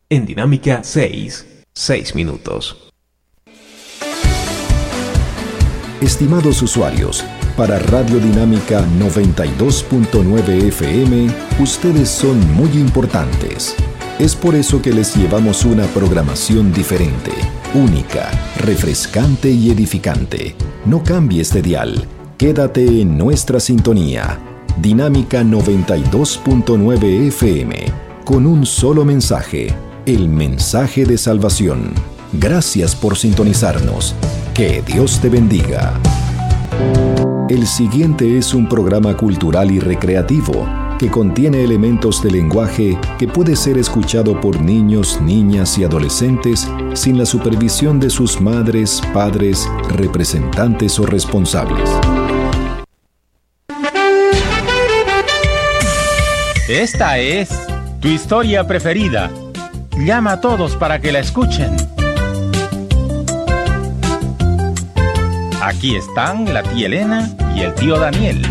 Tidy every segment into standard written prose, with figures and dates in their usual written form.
En Dinámica 6 minutos. Estimados usuarios, para Radio Dinámica 92.9 FM, ustedes son muy importantes. Es por eso que les llevamos una programación diferente, única, refrescante y edificante. No cambies de dial, quédate en nuestra sintonía. Dinámica 92.9 FM, con un solo mensaje, el mensaje de salvación. Gracias por sintonizarnos. Que Dios te bendiga. El siguiente es un programa cultural y recreativo que contiene elementos de lenguaje que puede ser escuchado por niños, niñas y adolescentes sin la supervisión de sus madres, padres, representantes o responsables. Esta es tu historia preferida. Llama a todos para que la escuchen. Aquí están la tía Elena y el tío Daniel.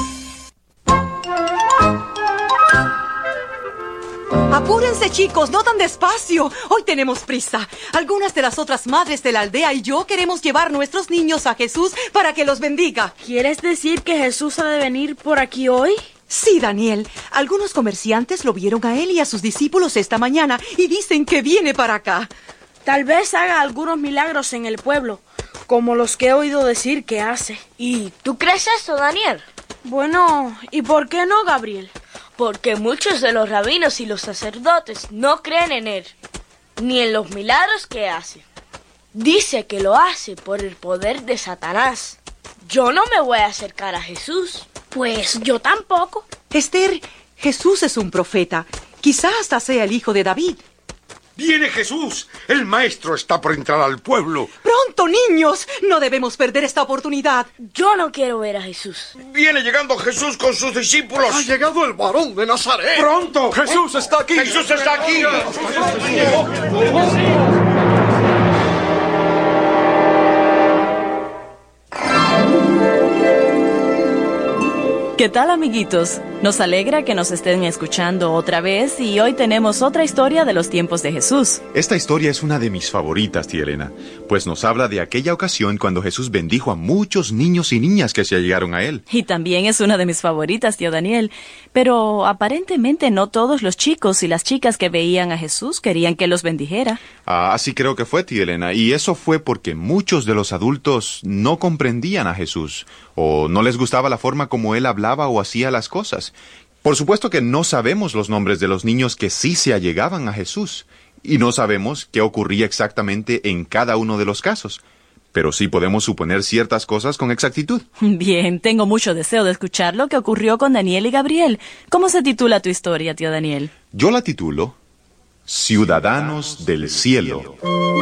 Apúrense, chicos, no tan despacio. Hoy tenemos prisa. Algunas de las otras madres de la aldea y yo queremos llevar nuestros niños a Jesús para que los bendiga. ¿Quieres decir que Jesús ha de venir por aquí hoy? Sí, Daniel. Algunos comerciantes lo vieron a él y a sus discípulos esta mañana y dicen que viene para acá. Tal vez haga algunos milagros en el pueblo, como los que he oído decir que hace. ¿Y tú crees eso, Daniel? Bueno, ¿y por qué no, Gabriel? Porque muchos de los rabinos y los sacerdotes no creen en él, ni en los milagros que hace. Dice que lo hace por el poder de Satanás. Yo no me voy a acercar a Jesús. Pues yo tampoco. Esther, Jesús es un profeta. Quizá hasta sea el hijo de David. ¡Viene Jesús! ¡El maestro está por entrar al pueblo! ¡Pronto, niños! No debemos perder esta oportunidad. Yo no quiero ver a Jesús. ¡Viene llegando Jesús con sus discípulos! ¡Ha llegado el varón de Nazaret! ¡Pronto! ¡Jesús está aquí! ¡Jesús está aquí! ¿Qué tal, amiguitos? Nos alegra que nos estén escuchando otra vez y hoy tenemos otra historia de los tiempos de Jesús. Esta historia es una de mis favoritas, tía Elena, pues nos habla de aquella ocasión cuando Jesús bendijo a muchos niños y niñas que se allegaron a él. Y también es una de mis favoritas, tío Daniel. Pero aparentemente no todos los chicos y las chicas que veían a Jesús querían que los bendijera. Así creo que fue, tía Elena, y eso fue porque muchos de los adultos no comprendían a Jesús, o no les gustaba la forma como él hablaba o hacía las cosas. Por supuesto que no sabemos los nombres de los niños que sí se allegaban a Jesús, y no sabemos qué ocurría exactamente en cada uno de los casos, pero sí podemos suponer ciertas cosas con exactitud. Bien, tengo mucho deseo de escuchar lo que ocurrió con Daniel y Gabriel. ¿Cómo se titula tu historia, tío Daniel? Yo la titulo Ciudadanos del Cielo.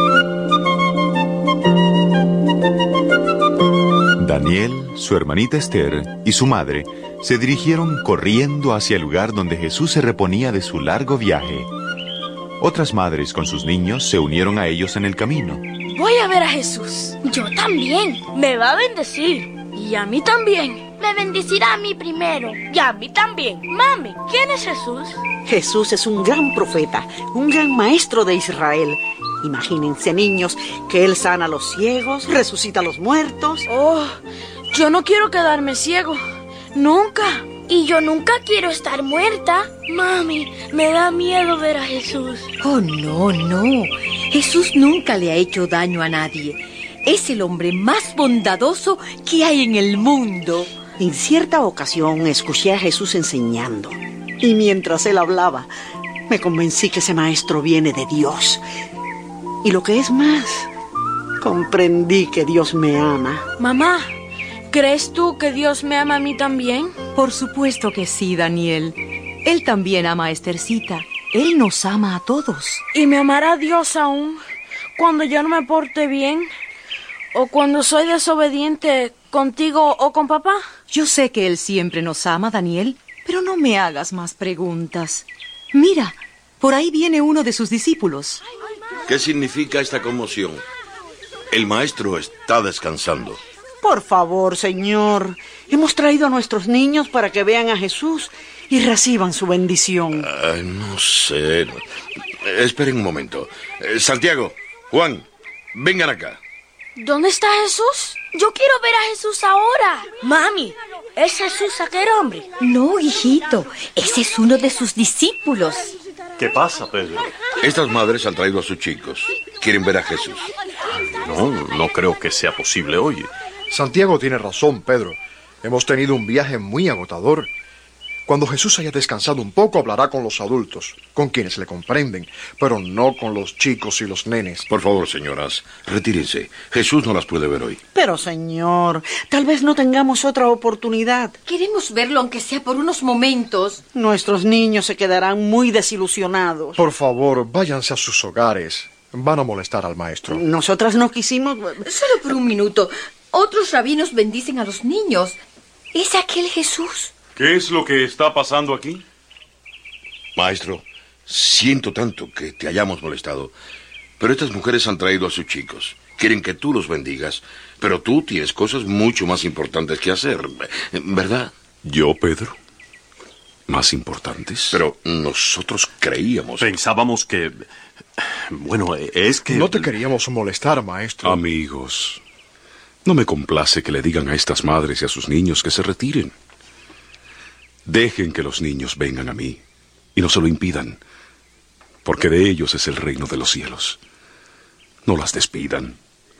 Daniel, su hermanita Esther y su madre se dirigieron corriendo hacia el lugar donde Jesús se reponía de su largo viaje. Otras madres con sus niños se unieron a ellos en el camino. Voy a ver a Jesús. Yo también. Me va a bendecir. Y a mí también. Me bendecirá a mí primero. Y a mí también. Mami, ¿quién es Jesús? Jesús es un gran profeta, un gran maestro de Israel. Imagínense, niños, que él sana a los ciegos, resucita a los muertos. Oh, yo no quiero quedarme ciego. Nunca. Y yo nunca quiero estar muerta. Mami, me da miedo ver a Jesús. Oh, no. Jesús nunca le ha hecho daño a nadie. Es el hombre más bondadoso que hay en el mundo. En cierta ocasión escuché a Jesús enseñando. Y mientras él hablaba, me convencí que ese maestro viene de Dios. Y lo que es más, comprendí que Dios me ama. Mamá, ¿crees tú que Dios me ama a mí también? Por supuesto que sí, Daniel. Él también ama a Estercita. Él nos ama a todos. ¿Y me amará Dios aún cuando yo no me porte bien? ¿O cuando soy desobediente contigo o con papá? Yo sé que Él siempre nos ama, Daniel, pero no me hagas más preguntas. Mira, por ahí viene uno de sus discípulos. ¿Qué significa esta conmoción? El maestro está descansando. Por favor, Señor, hemos traído a nuestros niños para que vean a Jesús y reciban su bendición. No sé. Esperen un momento. Santiago, Juan, vengan acá. ¿Dónde está Jesús? Yo quiero ver a Jesús ahora. Mami, ¿es Jesús aquel hombre? No, hijito, ese es uno de sus discípulos. ¿Qué pasa, Pedro? Estas madres han traído a sus chicos. Quieren ver a Jesús. No creo que sea posible hoy. Santiago tiene razón, Pedro. Hemos tenido un viaje muy agotador. Cuando Jesús haya descansado un poco, hablará con los adultos, con quienes le comprenden, pero no con los chicos y los nenes. Por favor, señoras, retírense. Jesús no las puede ver hoy. Pero, señor, tal vez no tengamos otra oportunidad. Queremos verlo aunque sea por unos momentos. Nuestros niños se quedarán muy desilusionados. Por favor, váyanse a sus hogares. Van a molestar al maestro. Nosotras no quisimos... Solo por un minuto. Otros rabinos bendicen a los niños. ¿Es aquel Jesús? ¿Qué es lo que está pasando aquí? Maestro, siento tanto que te hayamos molestado, pero estas mujeres han traído a sus chicos. Quieren que tú los bendigas, pero tú tienes cosas mucho más importantes que hacer, ¿verdad? ¿Yo, Pedro? ¿Más importantes? Pero nosotros creíamos... Pensábamos que... Bueno, es que... No te queríamos molestar, maestro. Amigos, no me complace que le digan a estas madres y a sus niños que se retiren. Dejen que los niños vengan a mí y no se lo impidan, porque de ellos es el reino de los cielos. No las despidan.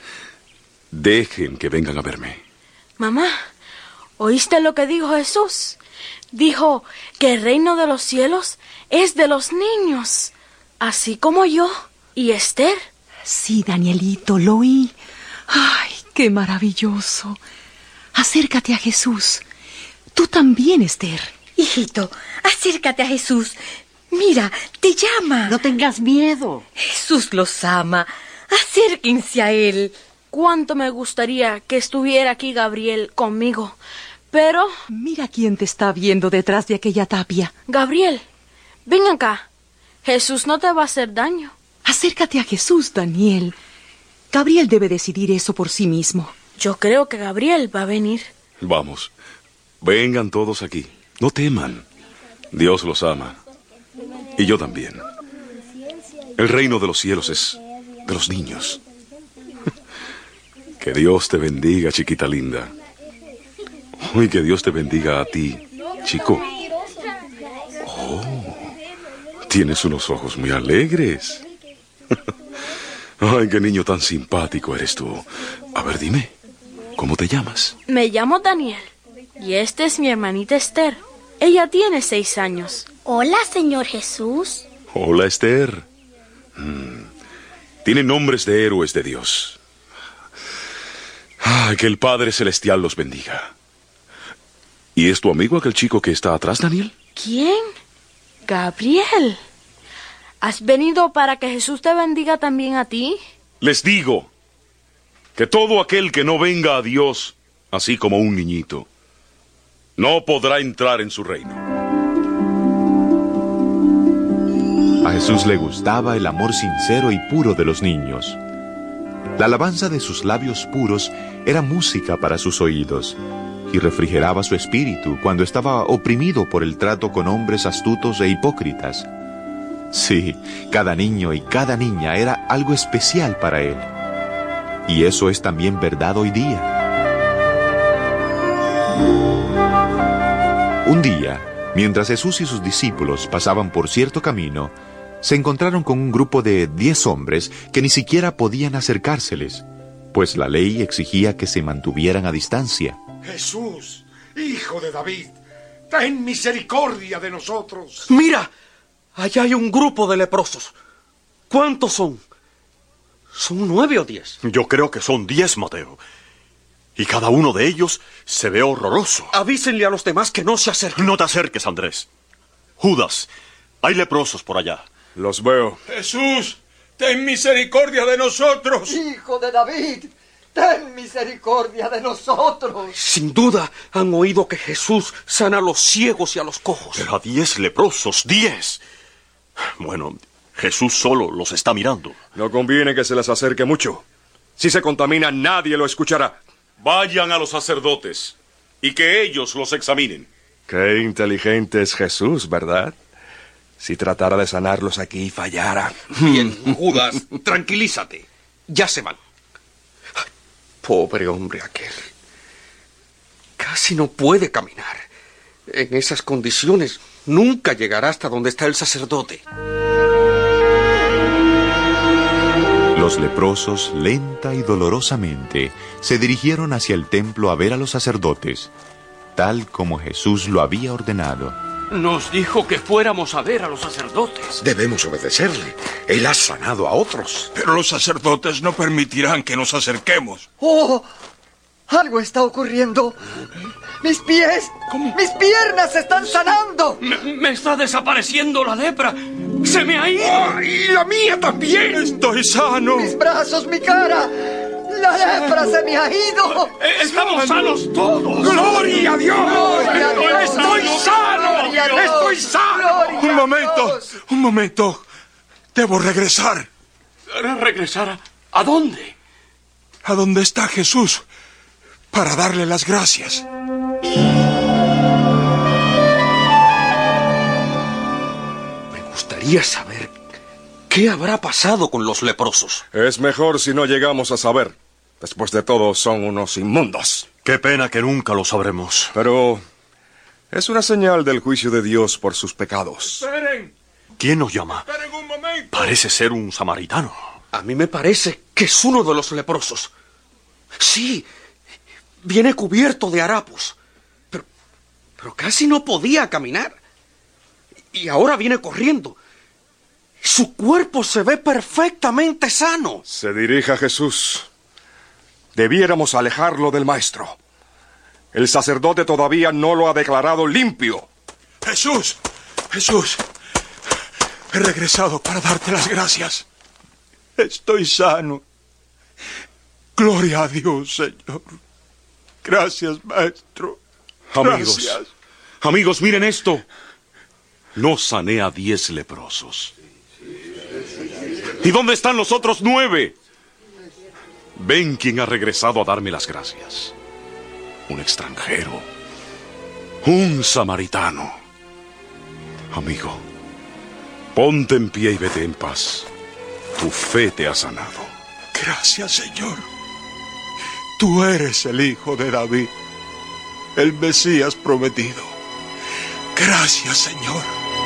Dejen que vengan a verme. Mamá, ¿oíste lo que dijo Jesús? Dijo que el reino de los cielos es de los niños, así como yo y Esther. Sí, Danielito, lo oí. ¡Ay, qué maravilloso! Acércate a Jesús. Tú también, Esther. Hijito, acércate a Jesús. Mira, te llama. No tengas miedo. Jesús los ama. Acérquense a él. Cuánto me gustaría que estuviera aquí Gabriel conmigo. Pero... Mira quién te está viendo detrás de aquella tapia. Gabriel, ven acá. Jesús no te va a hacer daño. Acércate a Jesús, Daniel. Gabriel debe decidir eso por sí mismo. Yo creo que Gabriel va a venir. Vamos. Vengan todos aquí. No teman. Dios los ama. Y yo también. El reino de los cielos es de los niños. Que Dios te bendiga, chiquita linda. Y que Dios te bendiga a ti, chico. Oh, tienes unos ojos muy alegres. Ay, qué niño tan simpático eres tú. A ver, dime, ¿cómo te llamas? Me llamo Daniel. Y esta es mi hermanita Esther. Ella tiene 6 años. Hola, Señor Jesús. Hola, Esther. Tienen nombres de héroes de Dios. Ay, que el Padre Celestial los bendiga. ¿Y es tu amigo aquel chico que está atrás, Daniel? ¿Quién? Gabriel. ¿Has venido para que Jesús te bendiga también a ti? Les digo que todo aquel que no venga a Dios, así como un niñito, no podrá entrar en su reino. A Jesús le gustaba el amor sincero y puro de los niños. La alabanza de sus labios puros era música para sus oídos y refrigeraba su espíritu cuando estaba oprimido por el trato con hombres astutos e hipócritas. Sí, cada niño y cada niña era algo especial para él. Y eso es también verdad hoy día. Un día, mientras Jesús y sus discípulos pasaban por cierto camino, se encontraron con un grupo de 10 hombres que ni siquiera podían acercárseles, pues la ley exigía que se mantuvieran a distancia. Jesús, hijo de David, ten misericordia de nosotros. Mira, allá hay un grupo de leprosos. ¿Cuántos son? ¿Son 9 o 10? Yo creo que son 10, Mateo. Y cada uno de ellos se ve horroroso. Avísenle a los demás que no se acerquen. No te acerques, Andrés. Judas, hay leprosos por allá. Los veo. Jesús, ten misericordia de nosotros. Hijo de David, ten misericordia de nosotros. Sin duda han oído que Jesús sana a los ciegos y a los cojos. Pero a 10 leprosos, 10. Bueno, Jesús solo los está mirando. No conviene que se les acerque mucho. Si se contamina, nadie lo escuchará. Vayan a los sacerdotes y que ellos los examinen. Qué inteligente es Jesús, ¿verdad? Si tratara de sanarlos aquí y fallara. Bien, Judas, tranquilízate. Ya se van. Ay, pobre hombre aquel. Casi no puede caminar. En esas condiciones nunca llegará hasta donde está el sacerdote. Los leprosos, lenta y dolorosamente, se dirigieron hacia el templo a ver a los sacerdotes, tal como Jesús lo había ordenado. Nos dijo que fuéramos a ver a los sacerdotes. Debemos obedecerle. Él ha sanado a otros. Pero los sacerdotes no permitirán que nos acerquemos. ¡Oh! Algo está ocurriendo. ¡Mis pies! ¿Cómo? ¡Mis piernas se están sanando! Me está desapareciendo la lepra. ¡Se me ha ido! ¡Oh, y la mía también! ¡Estoy sano! ¡Mis brazos, mi cara! ¡La lepra se me ha ido! ¡Estamos sanos todos! ¡Gloria a Dios! ¡Gloria a Dios! ¡Estoy sano! ¡Estoy sano! Un momento. Debo regresar. ¿Regresar a dónde? A donde está Jesús, para darle las gracias. Me gustaría saber qué habrá pasado con los leprosos. Es mejor si no llegamos a saber. Después de todo, son unos inmundos. Qué pena que nunca lo sabremos. Pero es una señal del juicio de Dios por sus pecados. ¡Esperen! ¿Quién nos llama? ¡Esperen un momento! Parece ser un samaritano. A mí me parece que es uno de los leprosos. Sí, viene cubierto de harapos. Pero casi no podía caminar. Y ahora viene corriendo. Su cuerpo se ve perfectamente sano. Se dirige a Jesús. Debiéramos alejarlo del maestro. El sacerdote todavía no lo ha declarado limpio. Jesús, he regresado para darte las gracias. Estoy sano. Gloria a Dios, Señor. Gracias, maestro. Gracias. Amigos, miren esto. No sané a 10 leprosos. ¿Y dónde están los otros 9? Ven quién ha regresado a darme las gracias. Un extranjero. Un samaritano. Amigo, ponte en pie y vete en paz. Tu fe te ha sanado. Gracias, Señor. Tú eres el Hijo de David, el Mesías prometido. Gracias, Señor.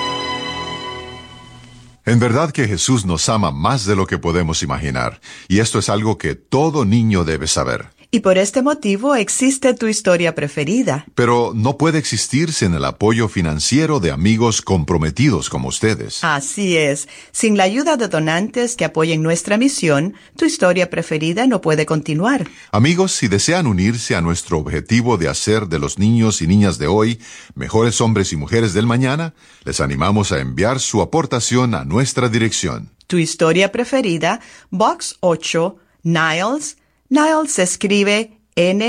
En verdad que Jesús nos ama más de lo que podemos imaginar, y esto es algo que todo niño debe saber. Y por este motivo existe tu historia preferida. Pero no puede existir sin el apoyo financiero de amigos comprometidos como ustedes. Así es. Sin la ayuda de donantes que apoyen nuestra misión, tu historia preferida no puede continuar. Amigos, si desean unirse a nuestro objetivo de hacer de los niños y niñas de hoy mejores hombres y mujeres del mañana, les animamos a enviar su aportación a nuestra dirección. Tu historia preferida, Box 8, Niles. Niles se escribe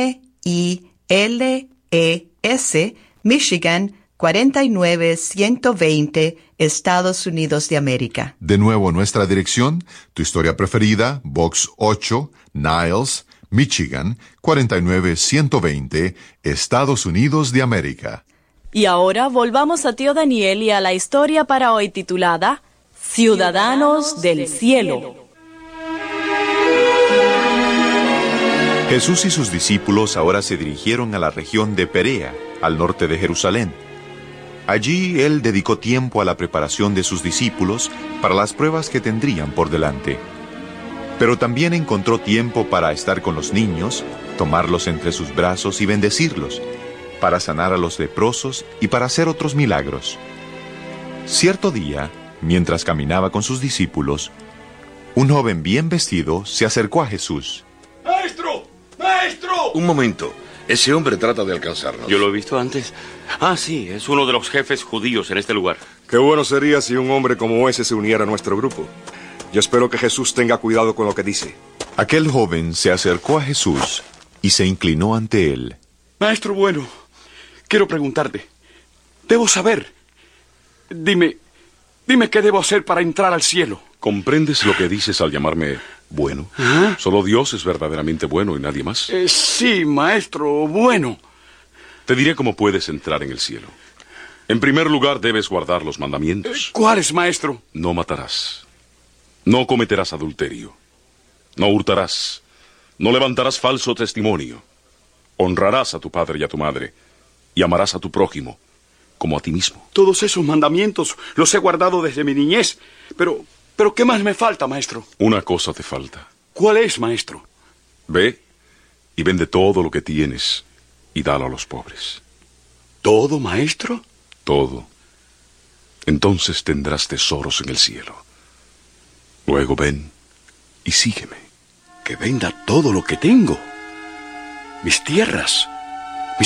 N-I-L-E-S, Michigan, 49120, Estados Unidos de América. De nuevo, nuestra dirección, tu historia preferida, Box 8, Niles, Michigan, 49120, Estados Unidos de América. Y ahora volvamos a tío Daniel y a la historia para hoy titulada Ciudadanos del Cielo. Jesús y sus discípulos ahora se dirigieron a la región de Perea, al norte de Jerusalén. Allí él dedicó tiempo a la preparación de sus discípulos para las pruebas que tendrían por delante. Pero también encontró tiempo para estar con los niños, tomarlos entre sus brazos y bendecirlos, para sanar a los leprosos y para hacer otros milagros. Cierto día, mientras caminaba con sus discípulos, un joven bien vestido se acercó a Jesús. ¡Maestro! ¡Maestro! Un momento. Ese hombre trata de alcanzarnos. Yo lo he visto antes. Ah, sí, es uno de los jefes judíos en este lugar. Qué bueno sería si un hombre como ese se uniera a nuestro grupo. Yo espero que Jesús tenga cuidado con lo que dice. Aquel joven se acercó a Jesús y se inclinó ante él. Maestro bueno, quiero preguntarte. Debo saber. Dime qué debo hacer para entrar al cielo. ¿Comprendes lo que dices al llamarme bueno? ¿Ah? Solo Dios es verdaderamente bueno y nadie más. Sí, maestro, bueno. Te diré cómo puedes entrar en el cielo. En primer lugar, debes guardar los mandamientos. ¿Cuáles, maestro? No matarás. No cometerás adulterio. No hurtarás. No levantarás falso testimonio. Honrarás a tu padre y a tu madre. Y amarás a tu prójimo como a ti mismo. Todos esos mandamientos los he guardado desde mi niñez. Pero ¿qué más me falta, maestro? Una cosa te falta. ¿Cuál es, maestro? Ve y vende todo lo que tienes y dalo a los pobres. ¿Todo, maestro? Todo. Entonces tendrás tesoros en el cielo. Luego ven y sígueme. Que venda todo lo que tengo. Mis tierras,